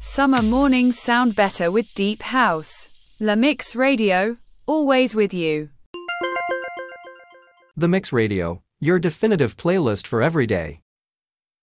Summer mornings sound better with deep house. La Mix Radio, always with you. The Mix Radio, your definitive playlist for every day.